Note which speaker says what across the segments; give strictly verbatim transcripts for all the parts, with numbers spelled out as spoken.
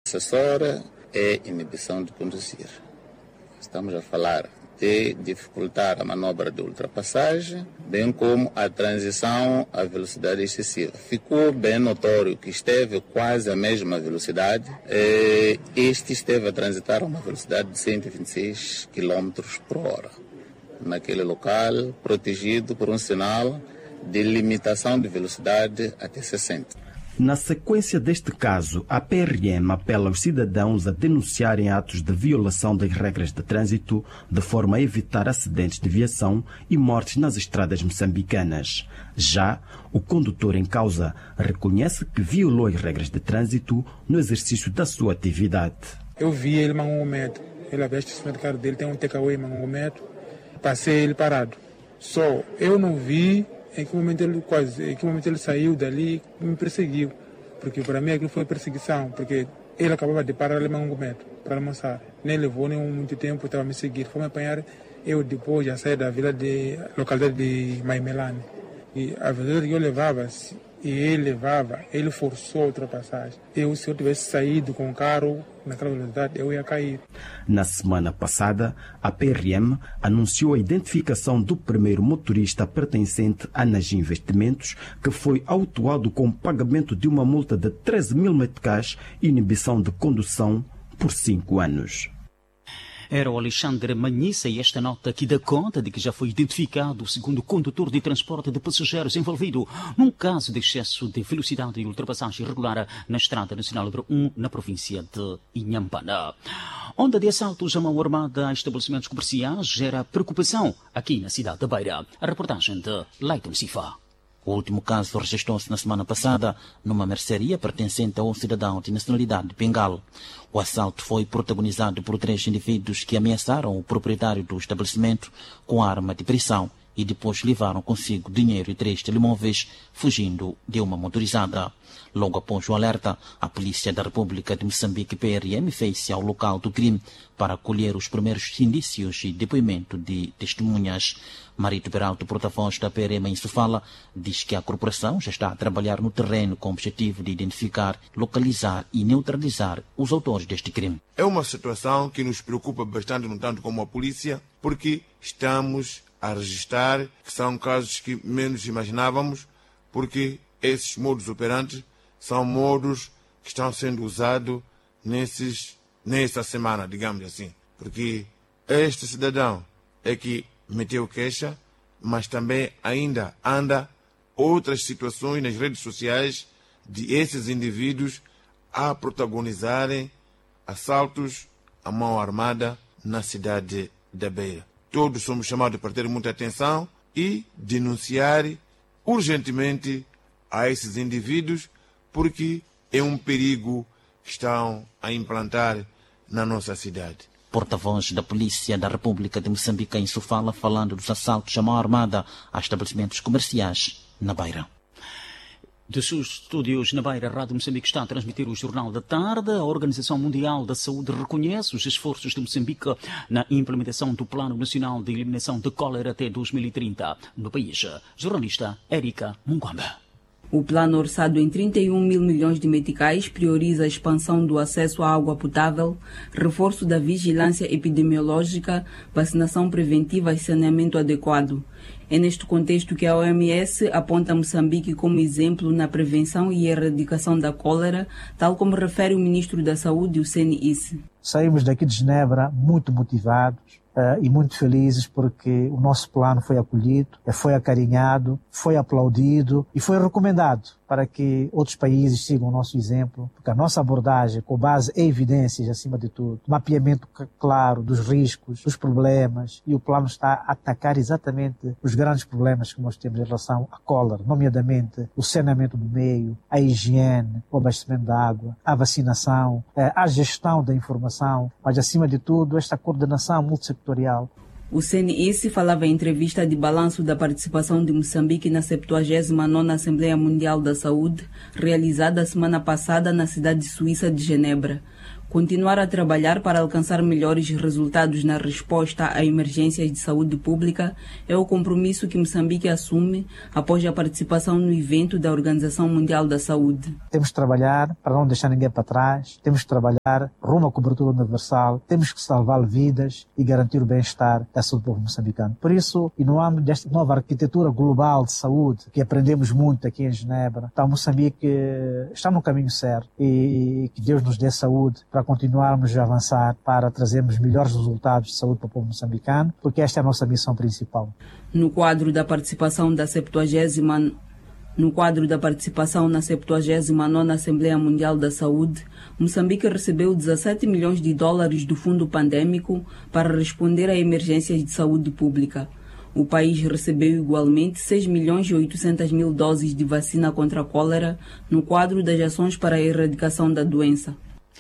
Speaker 1: Assessora é inibição de conduzir. Estamos a falar de dificultar a manobra de ultrapassagem, bem como a transição à velocidade excessiva. Ficou bem notório que esteve quase à mesma velocidade. Este esteve a transitar a uma velocidade de cento e vinte e seis quilômetros por hora. Naquele local, protegido por um sinal de limitação de velocidade até sessenta.
Speaker 2: Na sequência deste caso, a P R M apela aos cidadãos a denunciarem atos de violação das regras de trânsito de forma a evitar acidentes de viação e mortes nas estradas moçambicanas. Já o condutor em causa reconhece que violou as regras de trânsito no exercício da sua atividade.
Speaker 3: Eu vi ele mangometo. Ele abeste o carro dele, tem um takeaway mangometo. Passei ele parado. Só eu não vi em que momento ele quase, em que momento ele saiu dali e me perseguiu. Porque para mim aquilo foi perseguição, porque ele acabava de parar ali em Mangometo para almoçar. Nem levou nem muito tempo, estava a me seguir. Foi me apanhar, eu depois já saí da vila de localidade de Maimelane. E a velocidade que eu levava, e ele levava, ele forçou a ultrapassagem. Eu, se eu tivesse saído com o carro naquela velocidade, eu ia cair.
Speaker 2: Na semana passada, a P R M anunciou a identificação do primeiro motorista pertencente à Nagi Investimentos, que foi autuado com pagamento de uma multa de treze mil meticais e inibição de condução por cinco anos.
Speaker 4: Era o Alexandre Manhissa e esta nota aqui dá conta de que já foi identificado o segundo condutor de transporte de passageiros envolvido num caso de excesso de velocidade e ultrapassagem irregular na Estrada Nacional número um, na província de Inhambana. Onda de assaltos à mão armada a estabelecimentos comerciais gera preocupação aqui na cidade da Beira. A reportagem de Leiton Sifa.
Speaker 5: O último caso registrou-se na semana passada numa mercearia pertencente a um cidadão de nacionalidade de Bengal. O assalto foi protagonizado por três indivíduos que ameaçaram o proprietário do estabelecimento com arma de prisão e depois levaram consigo dinheiro e três telemóveis, fugindo de uma motorizada. Logo após o alerta, a Polícia da República de Moçambique, P R M, fez-se ao local do crime para colher os primeiros indícios e depoimento de testemunhas. Marito Peralta, porta-voz da P R M em Sofala, diz que a corporação já está a trabalhar no terreno com o objetivo de identificar, localizar e neutralizar os autores deste crime.
Speaker 6: É uma situação que nos preocupa bastante, no tanto como a polícia, porque estamos a registrar que são casos que menos imaginávamos, porque esses modos operantes são modos que estão sendo usados nesses, nessa semana, digamos assim. Porque este cidadão é que meteu queixa, mas também ainda anda outras situações nas redes sociais de esses indivíduos a protagonizarem assaltos à mão armada na cidade da Beira. Todos somos chamados para ter muita atenção e denunciar urgentemente a esses indivíduos, porque é um perigo que estão a implantar na nossa cidade.
Speaker 5: Porta-voz da Polícia da República de Moçambique em Sofala, falando dos assaltos à mão armada a estabelecimentos comerciais na Beira.
Speaker 4: De seus estúdios na Beira, a Rádio Moçambique está a transmitir o Jornal da Tarde. A Organização Mundial da Saúde reconhece os esforços de Moçambique na implementação do Plano Nacional de Eliminação de Cólera até dois mil e trinta no país. Jornalista Érica Mungwamba.
Speaker 7: O plano orçado em trinta e um mil milhões de meticais prioriza a expansão do acesso à água potável, reforço da vigilância epidemiológica, vacinação preventiva e saneamento adequado. É neste contexto que a O M S aponta Moçambique como exemplo na prevenção e erradicação da cólera, tal como refere o ministro da Saúde, o Seni-Isse.
Speaker 8: Saímos daqui de Genebra muito motivados uh, e muito felizes porque o nosso plano foi acolhido, foi acarinhado, foi aplaudido e foi recomendado para que outros países sigam o nosso exemplo, porque a nossa abordagem, com base em evidências, acima de tudo, mapeamento claro dos riscos, dos problemas, e o plano está a atacar exatamente os grandes problemas que nós temos em relação à cólera, nomeadamente o saneamento do meio, a higiene, o abastecimento da água, a vacinação, a gestão da informação, mas acima de tudo esta coordenação multissetorial.
Speaker 7: O Seni-Isse falava em entrevista de balanço da participação de Moçambique na septuagésima nona Assembleia Mundial da Saúde, realizada a semana passada na cidade suíça de Genebra. Continuar a trabalhar para alcançar melhores resultados na resposta a emergências de saúde pública é o compromisso que Moçambique assume após a participação no evento da Organização Mundial da Saúde.
Speaker 8: Temos que trabalhar para não deixar ninguém para trás, temos que trabalhar rumo à cobertura universal, temos que salvar vidas e garantir o bem-estar da saúde do povo moçambicano. Por isso, e no âmbito desta nova arquitetura global de saúde, que aprendemos muito aqui em Genebra, então Moçambique está no caminho certo e que Deus nos dê saúde para continuarmos a avançar, para trazermos melhores resultados de saúde para o povo moçambicano, porque esta é a nossa missão principal.
Speaker 7: No quadro da participação da septuagésima No quadro da participação na septuagésima nona Assembleia Mundial da Saúde, Moçambique recebeu dezassete milhões de dólares do fundo pandêmico para responder a emergências de saúde pública. O país recebeu igualmente seis milhões e oitocentas mil doses de vacina contra a cólera no quadro das ações para a erradicação da doença.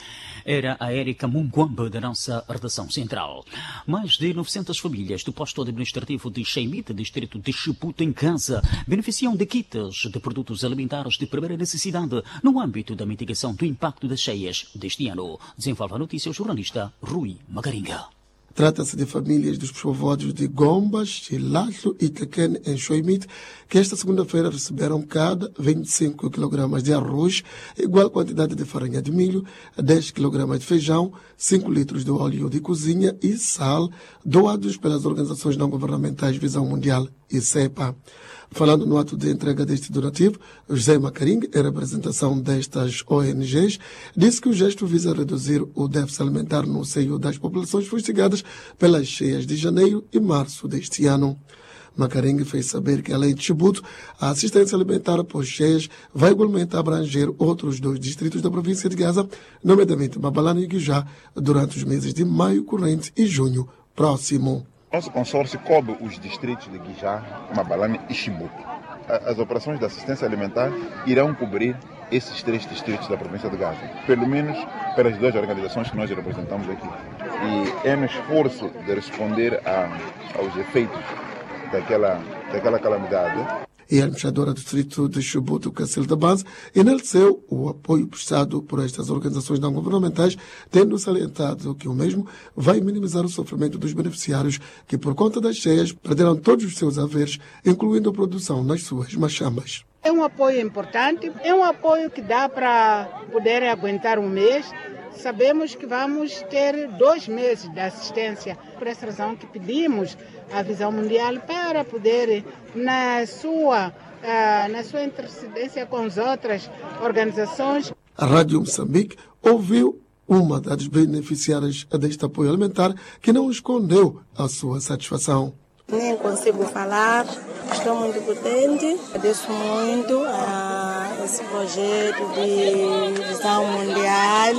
Speaker 4: Era a Érica Munguamba da nossa redação central. Mais de novecentas famílias do posto administrativo de Xeimite, distrito de Chiputo, em Gaza, beneficiam de kits de produtos alimentares de primeira necessidade no âmbito da mitigação do impacto das cheias deste ano. Desenvolve a notícia o jornalista Rui Magaringa.
Speaker 9: Trata-se de famílias dos povoados de Gombas, Chilacho e Tequene, em Xoimite, que esta segunda-feira receberam cada vinte e cinco quilogramas de arroz, igual quantidade de farinha de milho, dez quilogramas de feijão, cinco litros de óleo de cozinha e sal, doados pelas organizações não governamentais Visão Mundial e CEPA. Falando no ato de entrega deste donativo, José Macaringa, em representação destas O N Gs, disse que o gesto visa reduzir o déficit alimentar no seio das populações fustigadas pelas cheias de janeiro e março deste ano. Macaringa fez saber que, além de Chibuto, a assistência alimentar após cheias vai igualmente abranger outros dois distritos da província de Gaza, nomeadamente Mabalane e Guijá, durante os meses de maio corrente e junho próximo.
Speaker 10: Nosso consórcio cobre os distritos de Guijá, Mabalane e Chibuto. As operações de assistência alimentar irão cobrir esses três distritos da província de Gaza, pelo menos pelas duas organizações que nós representamos aqui. E é no esforço de responder a, aos efeitos daquela, daquela calamidade.
Speaker 9: E a administradora do distrito de Chibuto, Cacilda Base, enalteceu o apoio prestado por estas organizações não governamentais, tendo salientado que o mesmo vai minimizar o sofrimento dos beneficiários que, por conta das cheias, perderam todos os seus haveres, incluindo a produção nas suas machambas.
Speaker 11: É um apoio importante, é um apoio que dá para poder aguentar um mês. Sabemos que vamos ter dois meses de assistência, por essa razão que pedimos à Visão Mundial para poder, na sua, na sua intercedência com as outras organizações.
Speaker 9: A Rádio Moçambique ouviu uma das beneficiárias deste apoio alimentar que não escondeu a sua satisfação.
Speaker 12: Nem consigo falar, estou muito contente, agradeço muito a esse projeto de Visão Mundial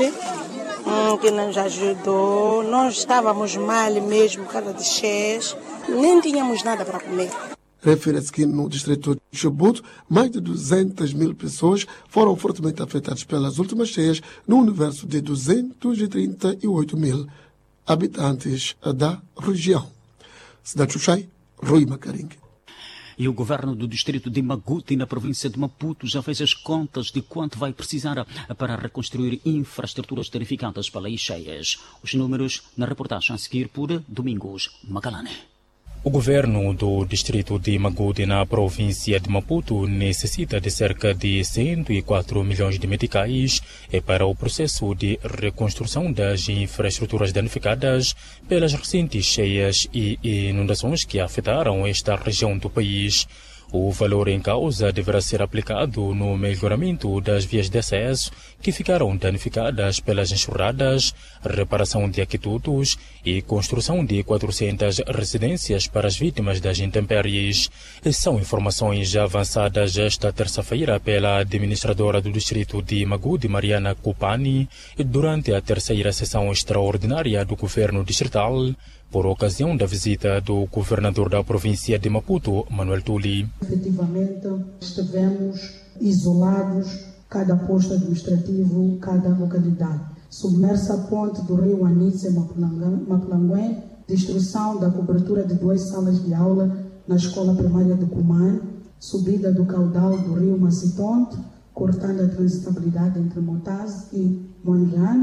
Speaker 12: que nos ajudou. Nós estávamos mal mesmo por causa de cheias, nem tínhamos nada para comer.
Speaker 9: Refere-se que no distrito de Chibuto, mais de duzentas mil pessoas foram fortemente afetadas pelas últimas cheias no universo de duzentos e trinta e oito mil habitantes da região. Cidade Xuxai, Rui Macaringa.
Speaker 4: E o governo do distrito de Maguti, na província de Maputo, já fez as contas de quanto vai precisar para reconstruir infraestruturas danificadas pelas cheias. Os números na reportagem a seguir por Domingos Magalhães.
Speaker 13: O governo do distrito de Maguti, na província de Maputo, necessita de cerca de cento e quatro milhões de meticais para o processo de reconstrução das infraestruturas danificadas pelas recentes cheias e inundações que afetaram esta região do país. O valor em causa deverá ser aplicado no melhoramento das vias de acesso que ficaram danificadas pelas enxurradas, reparação de aquedutos e construção de quatrocentas residências para as vítimas das intempéries. São informações avançadas esta terça-feira pela administradora do distrito de Maguti, Mariana Kupani, durante a terceira sessão extraordinária do governo distrital, por ocasião da visita do governador da província de Maputo, Manuel Tuli.
Speaker 14: Efetivamente, estivemos isolados, cada posto administrativo, cada localidade. Submersa a ponte do rio Anice Mapulanguém, destruição da cobertura de duas salas de aula na escola primária de Cumane, subida do caudal do rio Macitonte, cortando a transitabilidade entre Montaz e Moaniana,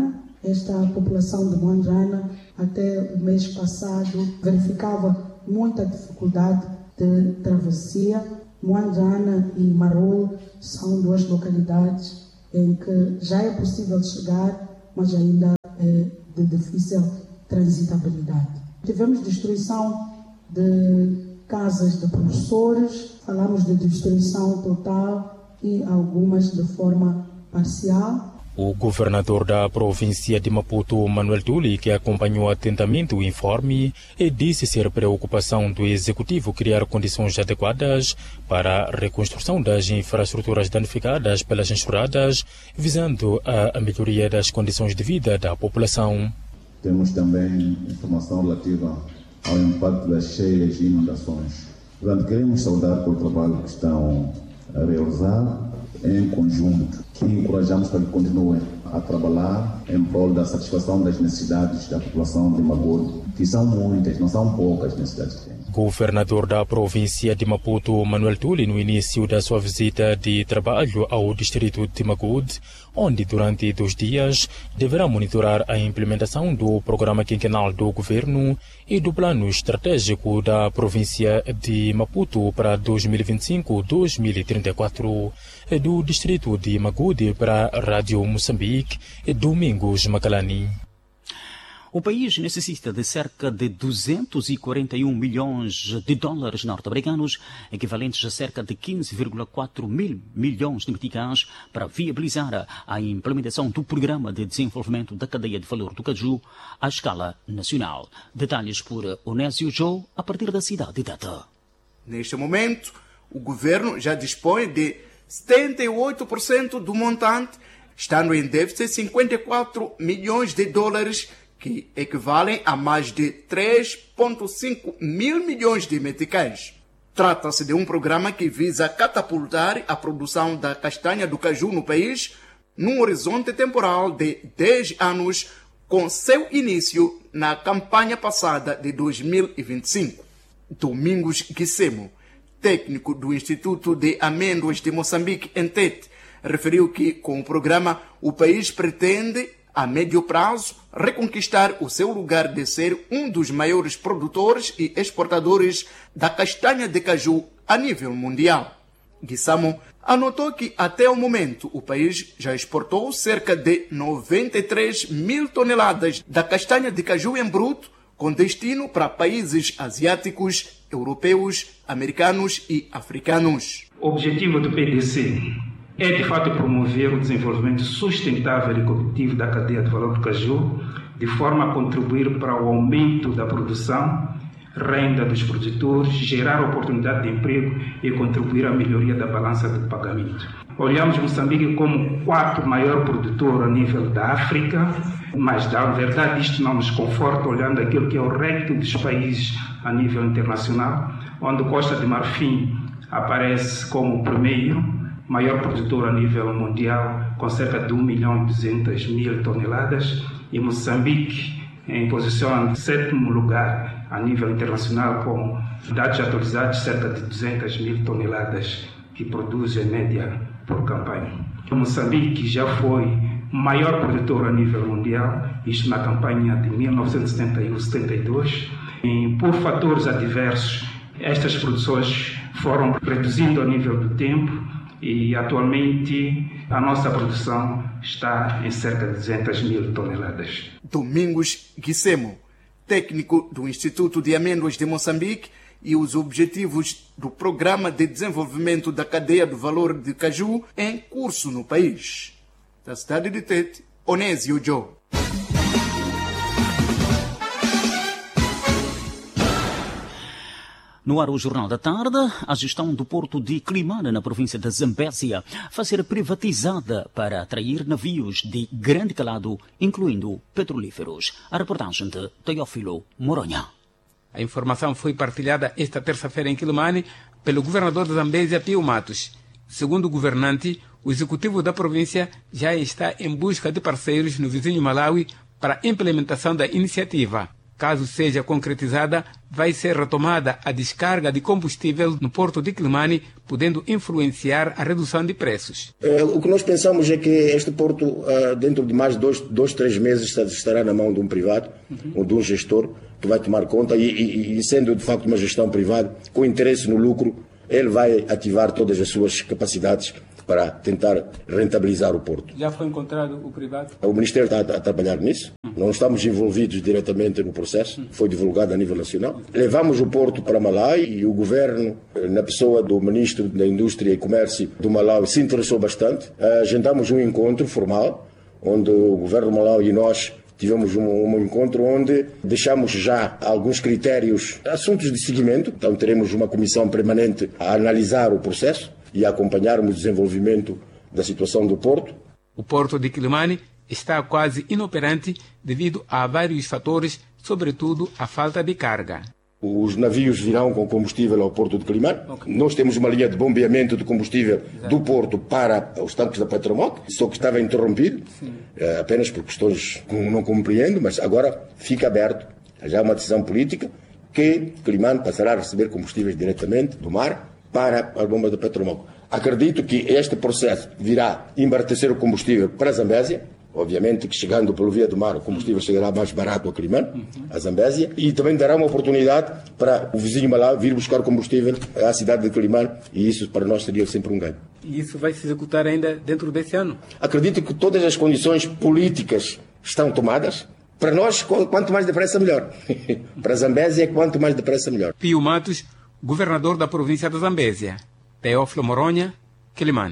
Speaker 14: esta população de Moandjana, até o mês passado, verificava muita dificuldade de travessia. Moandjana e Marol são duas localidades em que já é possível chegar, mas ainda é de difícil transitabilidade. Tivemos destruição de casas de professores, falamos de destruição total e algumas de forma parcial.
Speaker 13: O governador da província de Maputo, Manuel Tuli, que acompanhou atentamente o informe, disse ser preocupação do executivo criar condições adequadas para a reconstrução das infraestruturas danificadas pelas enxurradas, visando a melhoria das condições de vida da população.
Speaker 15: Temos também informação relativa ao impacto das cheias e inundações. Portanto, queremos saudar pelo trabalho que estão a realizar em conjunto e encorajamos para que continuem a trabalhar em prol da satisfação das necessidades da população de Magude, que são muitas, não são poucas necessidades que têm.
Speaker 13: Governador da província de Maputo, Manuel Tuli, no início da sua visita de trabalho ao distrito de Magude, onde durante dois dias deverá monitorar a implementação do programa quinquenal do governo e do plano estratégico da província de Maputo para dois mil e vinte e cinco a dois mil e trinta e quatro. Do distrito de Magude para a Rádio Moçambique, Domingos Macalani.
Speaker 4: O país necessita de cerca de duzentos e quarenta e um milhões de dólares norte-americanos, equivalentes a cerca de quinze vírgula quatro mil milhões de meticais, para viabilizar a implementação do Programa de Desenvolvimento da Cadeia de Valor do Caju à escala nacional. Detalhes por Onésio Joe, a partir da cidade de Teta.
Speaker 16: Neste momento, o governo já dispõe de setenta e oito por cento do montante, estando em déficit cinquenta e quatro milhões de dólares, que equivalem a mais de três vírgula cinco mil milhões de meticais. Trata-se de um programa que visa catapultar a produção da castanha do caju no país num horizonte temporal de dez anos, com seu início na campanha passada de dois mil e vinte e cinco. Domingos Guissemo, técnico do Instituto de Amêndoas de Moçambique, em Tete, referiu que, com o programa, o país pretende, a médio prazo, reconquistar o seu lugar de ser um dos maiores produtores e exportadores da castanha de caju a nível mundial. Guissamo anotou que, até o momento, o país já exportou cerca de noventa e três mil toneladas da castanha de caju em bruto, com destino para países asiáticos, europeus, americanos e africanos.
Speaker 17: O objetivo do P D C é, de fato, promover o desenvolvimento sustentável e competitivo da cadeia de valor do caju, de forma a contribuir para o aumento da produção, renda dos produtores, gerar oportunidade de emprego e contribuir à melhoria da balança de pagamento. Olhamos Moçambique como o quarto maior produtor a nível da África, mas, na verdade, isto não nos conforta olhando aquilo que é o resto dos países a nível internacional, onde Costa de Marfim aparece como o primeiro maior produtor a nível mundial, com cerca de um milhão e duzentas mil toneladas, e Moçambique em posição de sétimo lugar a nível internacional, com dados atualizados, cerca de duzentas mil toneladas, que produz em média por campanha. Moçambique já foi o maior produtor a nível mundial, isto na campanha de mil novecentos e setenta e um a setenta e dois, e por fatores adversos, estas produções foram reduzindo a nível do tempo, e atualmente a nossa produção está em cerca de duzentas mil toneladas.
Speaker 16: Domingos Guissemo, técnico do Instituto de Amêndoas de Moçambique, e os objetivos do Programa de Desenvolvimento da Cadeia do Valor de Caju em curso no país. Da cidade de Tete, Onésio Joe.
Speaker 4: No ar, o Jornal da Tarde, a gestão do porto de Climane, na província da Zambésia, vai ser privatizada para atrair navios de grande calado, incluindo petrolíferos. A reportagem de Teófilo Moronha.
Speaker 18: A informação foi partilhada esta terça-feira em Quilimane pelo governador da Zambésia, Pio Matos. Segundo o governante, o executivo da província já está em busca de parceiros no vizinho Malawi para a implementação da iniciativa. Caso seja concretizada, vai ser retomada a descarga de combustível no porto de Quilimane, podendo influenciar a redução de preços.
Speaker 19: Uh, o que nós pensamos é que este porto, uh, dentro de mais de dois, dois, três meses, estará na mão de um privado, uhum. ou de um gestor, que vai tomar conta e, e, e sendo de facto uma gestão privada, com interesse no lucro, ele vai ativar todas as suas capacidades para tentar rentabilizar o porto.
Speaker 18: Já foi encontrado o privado?
Speaker 19: O Ministério está a trabalhar nisso. Hum. Não estamos envolvidos diretamente no processo. Hum. Foi divulgado a nível nacional. Levamos o porto para Malawi e o governo, na pessoa do Ministro da Indústria e Comércio do Malawi, se interessou bastante. Agendamos um encontro formal, onde o governo do Malawi e nós tivemos um, um encontro onde deixamos já alguns critérios, assuntos de seguimento. Então teremos uma comissão permanente a analisar o processo e a acompanharmos o desenvolvimento da situação do porto.
Speaker 18: O porto de Quilimane está quase inoperante devido a vários fatores, sobretudo a falta de carga.
Speaker 19: Os navios virão com combustível ao porto de Quilimane. Okay. Nós temos uma linha de bombeamento de combustível Exato. do porto para os tanques da Petromoc, só que estava interrompido, eh, apenas por questões que não compreendo, mas agora fica aberto. Já há uma decisão política que Quilimane passará a receber combustíveis diretamente do mar para a bomba da Petromoc. Acredito que este processo virá embartecer o combustível para a Zambésia, obviamente que chegando pelo via do mar o combustível chegará mais barato ao Quilimane, a Zambésia, e também dará uma oportunidade para o vizinho Malawi vir buscar combustível à cidade de Quilimane, e isso para nós seria sempre um ganho.
Speaker 18: E isso vai se executar ainda dentro desse ano?
Speaker 19: Acredito que todas as condições políticas estão tomadas. Para nós, quanto mais depressa melhor. Para a Zambésia, quanto mais depressa melhor.
Speaker 18: Pio Matos, governador da província da Zambésia. Teófilo Moronha, Quilimane.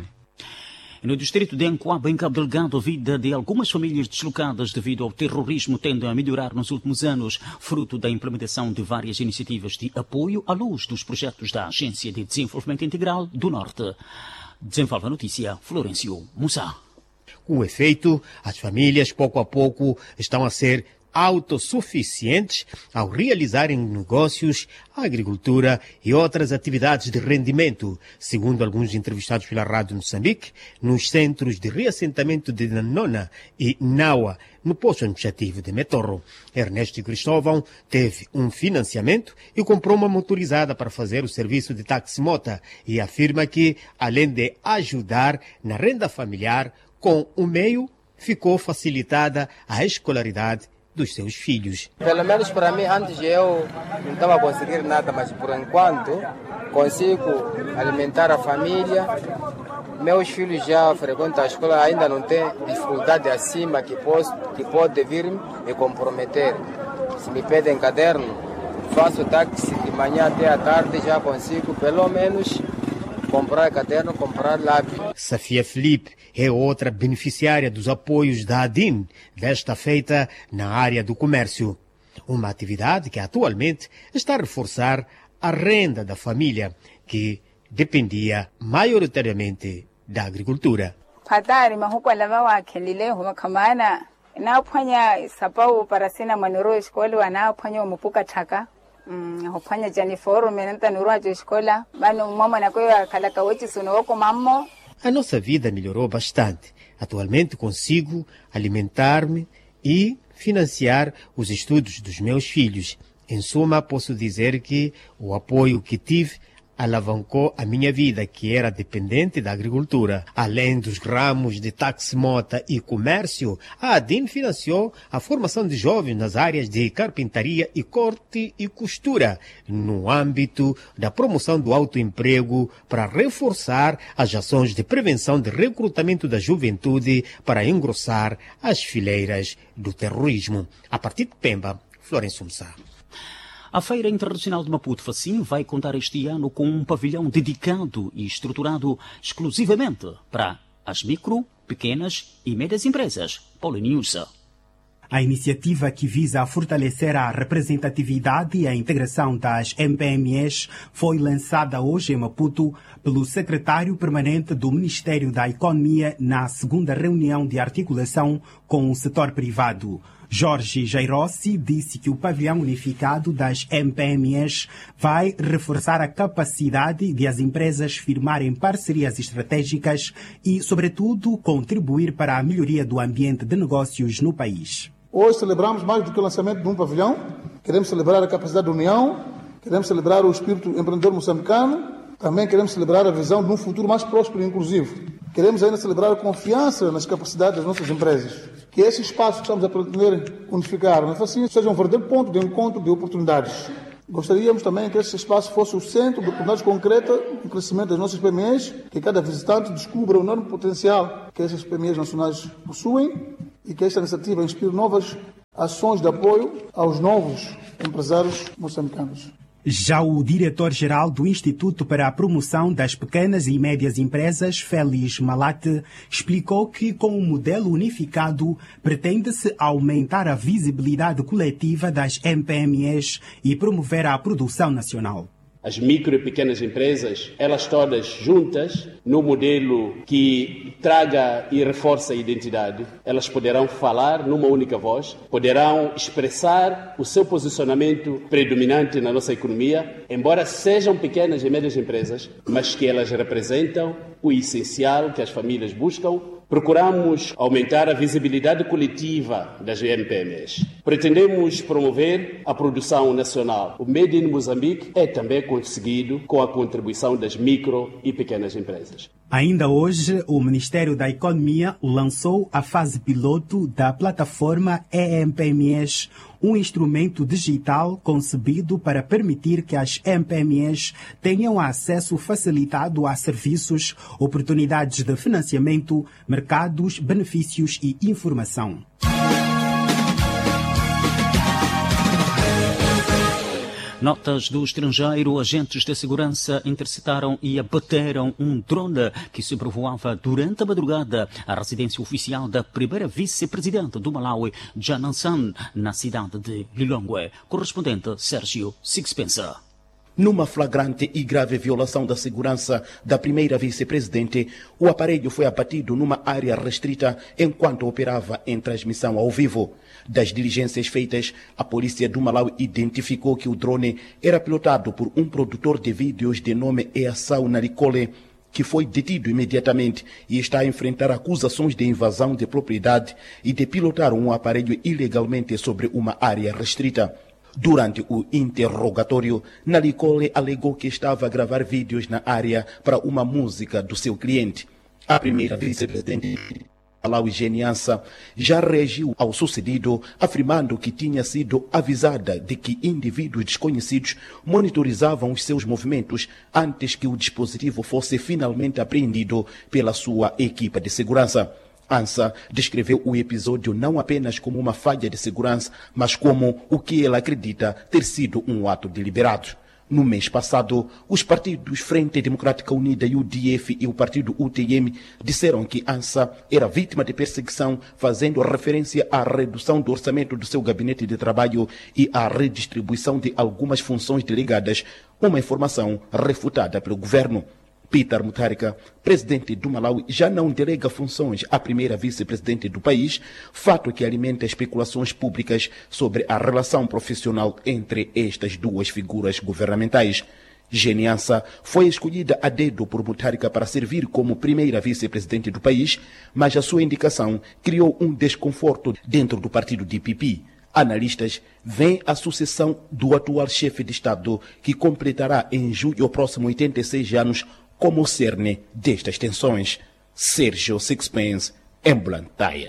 Speaker 4: No distrito de Ancoaba, em Cabo Delgado, a vida de algumas famílias deslocadas devido ao terrorismo tende a melhorar nos últimos anos, fruto da implementação de várias iniciativas de apoio à luz dos projetos da Agência de Desenvolvimento Integral do Norte. Desenvolve a notícia, Florencio Musa.
Speaker 20: Com efeito, as famílias, pouco a pouco, estão a ser autossuficientes ao realizarem negócios, agricultura e outras atividades de rendimento, segundo alguns entrevistados pela Rádio Moçambique, nos centros de reassentamento de Nanona e Naua, no posto administrativo de Metorro. Ernesto Cristóvão teve um financiamento e comprou uma motorizada para fazer o serviço de taximota e afirma que, além de ajudar na renda familiar, com o meio ficou facilitada a escolaridade dos seus filhos.
Speaker 21: Pelo menos para mim, antes eu não estava a conseguir nada, mas por enquanto consigo alimentar a família. Meus filhos já frequentam a escola, ainda não tem dificuldade acima que, posso, que pode vir me comprometer. Se me pedem caderno, faço táxi de manhã até a tarde, já consigo pelo menos comprar caderno, comprar lápis.
Speaker 20: Safia Felipe é outra beneficiária dos apoios da ADIN, desta feita na área do comércio. Uma atividade que atualmente está a reforçar a renda da família, que dependia maioritariamente da agricultura.
Speaker 22: hufanya janiforo menanta nurua de escola bano mama na kwa kalaka wechi sunoko mammo.
Speaker 20: A nossa vida melhorou bastante. Atualmente consigo alimentar-me e financiar os estudos dos meus filhos. Em suma, posso dizer que o apoio que tive alavancou a minha vida, que era dependente da agricultura. Além dos ramos de taximota e comércio, a ADIN financiou a formação de jovens nas áreas de carpintaria e corte e costura, no âmbito da promoção do autoemprego, para reforçar as ações de prevenção de recrutamento da juventude para engrossar as fileiras do terrorismo. A partir de Pemba, Florencio Musa.
Speaker 4: A Feira Internacional de Maputo Facim vai contar este ano com um pavilhão dedicado e estruturado exclusivamente para as micro, pequenas e médias empresas. Paulo News.
Speaker 23: A iniciativa, que visa fortalecer a representatividade e a integração das M P M Es, foi lançada hoje em Maputo pelo secretário permanente do Ministério da Economia na segunda reunião de articulação com o setor privado. Jorge Jairossi disse que o pavilhão unificado das M P M Es vai reforçar a capacidade de as empresas firmarem parcerias estratégicas e, sobretudo, contribuir para a melhoria do ambiente de negócios no país.
Speaker 24: Hoje celebramos mais do que o lançamento de um pavilhão,
Speaker 1: Queremos celebrar a capacidade da União, queremos celebrar o espírito empreendedor moçambicano, também queremos celebrar a visão de um futuro mais próspero e inclusivo. Queremos ainda celebrar a confiança nas capacidades das nossas empresas. Que esse espaço que estamos a pretender unificar, mas assim, seja um verdadeiro ponto de encontro de oportunidades. Gostaríamos também que esse espaço fosse o centro de oportunidades concretas no crescimento das nossas P M Es, que cada visitante descubra o enorme potencial que essas P M Es nacionais possuem e que esta iniciativa inspire novas ações de apoio aos novos empresários moçambicanos.
Speaker 23: Já o diretor-geral do Instituto para a Promoção das Pequenas e Médias Empresas, Félix Malate, explicou que com o modelo unificado pretende-se aumentar a visibilidade coletiva das M P M Es e promover a produção nacional.
Speaker 2: As micro e pequenas empresas, elas todas juntas, no modelo que traga e reforça a identidade, elas poderão falar numa única voz, poderão expressar o seu posicionamento predominante na nossa economia, embora sejam pequenas e médias empresas, mas que elas representam o essencial que as famílias buscam. Procuramos aumentar a visibilidade coletiva das M P M Es. Pretendemos promover a produção nacional. O Made in Moçambique é também conseguido com a contribuição das micro e pequenas empresas.
Speaker 23: Ainda hoje, o Ministério da Economia lançou a fase piloto da plataforma E M P M Es, um instrumento digital concebido para permitir que as M P M Es tenham acesso facilitado a serviços, oportunidades de financiamento, mercados, benefícios e informação.
Speaker 4: Notas do estrangeiro, agentes de segurança interceptaram e abateram um drone que sobrevoava durante a madrugada a residência oficial da primeira vice-presidente do Malawi, Janan San, na cidade de Lilongwe. Correspondente Sérgio Sixpensa.
Speaker 3: Numa flagrante e grave violação da segurança da primeira vice-presidente, o aparelho foi abatido numa área restrita enquanto operava em transmissão ao vivo. Das diligências feitas, a polícia do Malawi identificou que o drone era pilotado por um produtor de vídeos de nome Eassau Narikole, que foi detido imediatamente e está a enfrentar acusações de invasão de propriedade e de pilotar um aparelho ilegalmente sobre uma área restrita. Durante o interrogatório, Narikole alegou que estava a gravar vídeos na área para uma música do seu cliente. A primeira vice-presidente Malawi, Geniança, já reagiu ao sucedido, afirmando que tinha sido avisada de que indivíduos desconhecidos monitorizavam os seus movimentos antes que o dispositivo fosse finalmente apreendido pela sua equipa de segurança. ANSA descreveu o episódio não apenas como uma falha de segurança, mas como o que ela acredita ter sido um ato deliberado. No mês passado, os partidos Frente Democrática Unida, U D F e o partido U T M disseram que ANSA era vítima de perseguição, fazendo referência à redução do orçamento do seu gabinete de trabalho e à redistribuição de algumas funções delegadas, uma informação refutada pelo governo. Peter Mutharika, presidente do Malawi, já não delega funções à primeira vice-presidente do país, fato que alimenta especulações públicas sobre a relação profissional entre estas duas figuras governamentais. Geniança foi escolhida a dedo por Mutharika para servir como primeira vice-presidente do país, mas a sua indicação criou um desconforto dentro do partido D P P. Analistas veem a sucessão do atual chefe de Estado, que completará em julho próximo oitenta e seis anos, como o cerne destas tensões. Sérgio Sixpence, em Blantyre.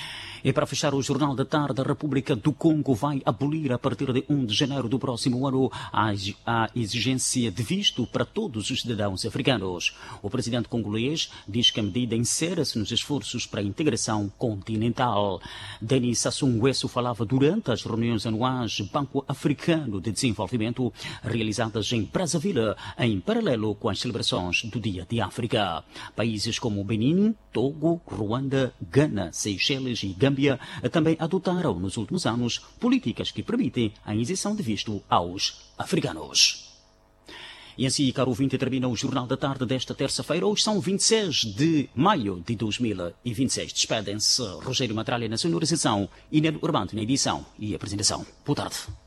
Speaker 4: E para fechar o Jornal da Tarde, a República do Congo vai abolir a partir de primeiro de janeiro do próximo ano a exigência de visto para todos os cidadãos africanos. O presidente congolês diz que a medida insere-se nos esforços para a integração continental. Denis Sassou Nguesso falava durante as reuniões anuais do Banco Africano de Desenvolvimento realizadas em Brazzaville, em paralelo com as celebrações do Dia de África. Países como Benin, Togo, Ruanda, Gana, Seychelles e Gâmbia também adotaram nos últimos anos políticas que permitem a isenção de visto aos africanos. E assim, caro ouvinte, termina o Jornal da Tarde desta terça-feira. Hoje são vinte e seis de maio de dois mil e vinte e seis. Despedem-se Rogério Matralha na sonorização e Nelo Urbano na edição e apresentação. Boa tarde.